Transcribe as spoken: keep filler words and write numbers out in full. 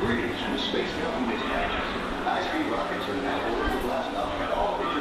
Greetings from the Space Mountain Dispatches. High-speed rockets are now ordered to blast off at all the